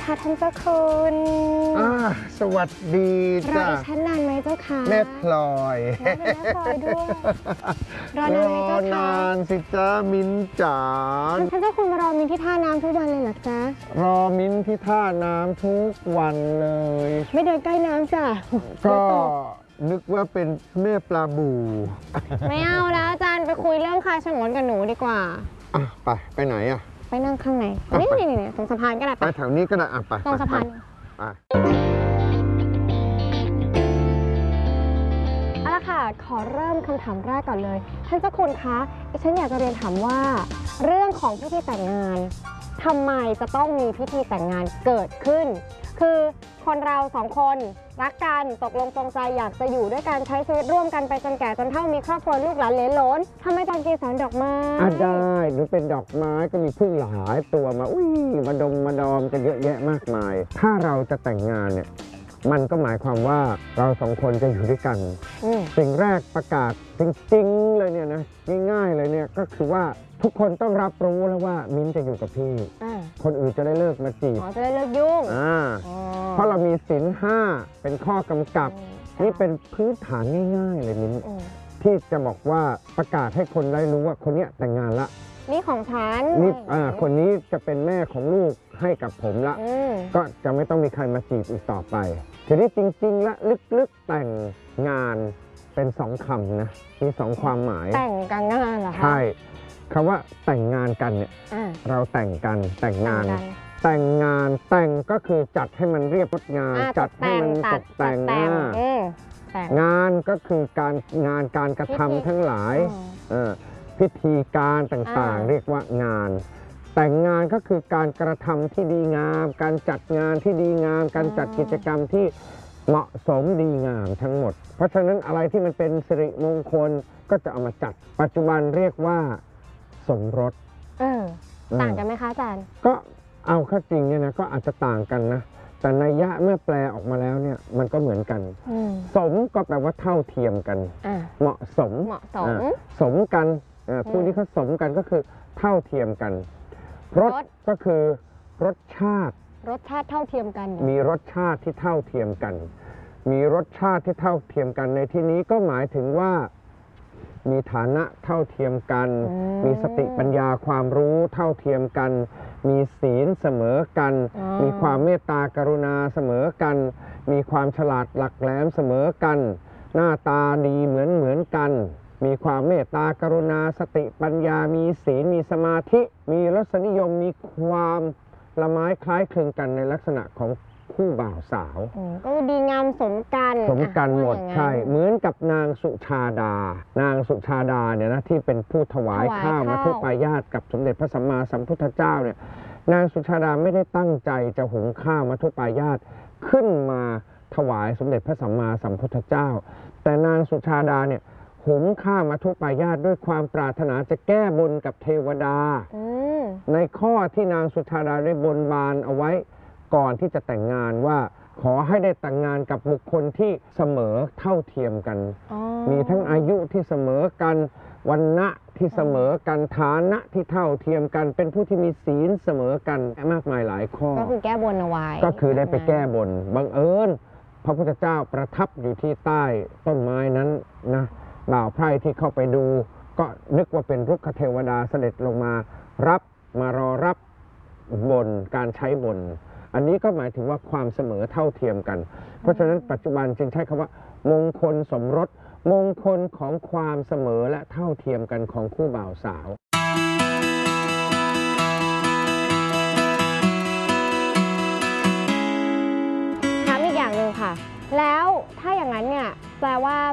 คะท่านเจ้าคุณสวัสดีจ้ะรอดิฉันนานไหมเจ้าคะแม่พลอยเป็นแม่พลอยด้วยรอนานไหมเจ้าคะนานสิจ้ามิ้นจ๋าท่านเจ้าคุณมารอมินที่ท่าน้ำทุกวันเลยเหรอจ๊ะรอมิ้นที่ท่าน้ำทุกวันเลยไม่เดินใกล้น้ำจ้ะก็นึกว่าเป็นแม่ปลาบูไม่เอาแล้วอาจารย์ไปคุยเรื่องคาฉงนกับหนูดีกว่าไปไหนไปนั่งข้างในนี่ตรงสะพานก็ได้ไปแถวนี้ก็ได้ไปตรงสะพานเอาละค่ะขอเริ่มคำถามแรกก่อนเลยท่านเจ้าคุณคะฉันอยากจะเรียนถามว่าเรื่องของพิธีแต่งงานทำไมจะต้องมีพิธีแต่งงานเกิดขึ้นคือคนเราสองคนรักกันตกลงปรงใจอยากจะอยู่ด้วยกันใช้ชีวิตร่วมกันไปจนแก่จนเฒ่ามีครอบครัวลูกหลานเหลนหลนทำไมต้องเกสรดอกไม้ได้หรือเป็นดอกไม้ก็มีพึ่งหลายตัวมามาดมมาดอมกันเยอะแยะมากมายถ้าเราจะแต่งงานเนี่ยมันก็หมายความว่าเราสองคนจะอยู่ด้วยกันสิ่งแรกประกาศจริงๆเลยเนี่ยนะง่ายๆเลยเนี่ยก็คือว่าทุกคนต้องรับรู้แล้วว่ามิ้นจะอยู่กับพี่คนอื่นจะได้เลิกมาจีบจะได้เลิกยุ่งเพราะเรามีศีล 5เป็นข้อกำกับนี่เป็นพื้นฐานง่ายๆเลยมิ้นที่จะบอกว่าประกาศให้คนได้รู้ว่าคนนี้แต่งงานละนี่ของฉันนี่คนนี้จะเป็นแม่ของลูกให้กับผมละก็จะไม่ต้องมีใครมาจีบอีกต่อไปทีนี้จริงๆและลึกๆแต่งงานเป็น2 คำนะมี2 ความหมายแต่งกันงานเหรอคะใช่คำว่าแต่งงานกันเนี่ยเราแต่งกันแต่งงานแต่งก็คือจัดให้มันเรียบงามจัดให้มันตกแต่งงานก็คือการกระทำทั้งหลายพิธีการต่างๆเรียกว่างานแต่งงานก็คือการกระทำที่ดีงามการจัดงานที่ดีงามการจัดกิจกรรมที่เหมาะสมดีงามทั้งหมดเพราะฉะนั้นอะไรที่มันเป็นสิริมงคลก็จะเอามาจัดปัจจุบันเรียกว่าสมรสต่างกันไหมคะอาจารย์ก็เอาเข้าจริงเนี่ยนะก็อาจจะต่างกันนะแต่นัยยะเมื่อแปลออกมาแล้วเนี่ยมันก็เหมือนกันสมก็แปลว่าเท่าเทียมกันเหมาะสมสมกันคู่นี้เขาสมกันก็คือเท่าเทียมกันรสก็คือรสชาติเท่าเทียมกันมีรสชาติที่เท่าเทียมกันมีรสชาติที่เท่าเทียมกันในที่นี้ก็หมายถึงว่ามีฐานะเท่าเทียมกันมีสติปัญญาความรู้เท่าเทียมกันมีศีลเสมอกันมีความเมตตากรุณาเสมอกันมีความฉลาดหลักแหลมเสมอกันหน้าตาดีเหมือนกันมีความเมตตากรุณาสติปัญญามีศีลมีสมาธิมีรสนิยมมีความละไม้คล้ายคลึงกันในลักษณะของคู่บ่าวสาวก็ดีงามสมกันหมดใช่เหมือนกับนางสุชาดเนี่ยนะที่เป็นผู้ถวายข้าวมัทุปายาตกับสมเด็จพระสัมมาสัมพุทธเจ้าเนี่ยนางสุชาดาไม่ได้ตั้งใจจะหุงข้าวมัทุปายาตขึ้นมาถวายสมเด็จพระสัมมาสัมพุทธเจ้าแต่นางสุชาดาเนี่ยหุงข้าวมัทุปายาตด้วยความปรารถนาจะแก้บนกับเทวดาในข้อที่นางสุชาดาได้บนบานเอาไว้ก่อนที่จะแต่งงานว่าขอให้ได้แต่งงานกับบุคคลที่เสมอเท่าเทียมกันมีทั้งอายุที่เสมอกันวรรณะที่เสมอกันฐานะที่เท่าเทียมกันเป็นผู้ที่มีศีลเสมอกันมากมายหลายข้อก็คือแก้บนเอาไว้ก็คือได้ไปแก้บนบังเอิญพระพุทธเจ้าประทับอยู่ที่ใต้ต้นไม้นั้นนะบ่าวไพร่ที่เข้าไปดูก็นึกว่าเป็นรุกขเทวดาเสด็จลงมารอรับบนการใช้บนอันนี้ก็หมายถึงว่าความเสมอเท่าเทียมกันเพราะฉะนั้นปัจจุบันจึงใช้คำว่ามงคลสมรสมงคลของความเสมอและเท่าเทียมกันของคู่บ่าวสาวถามอีกอย่างหนึ่งค่ะแล้วถ้าอย่างนั้นเนี่ยแปลว่า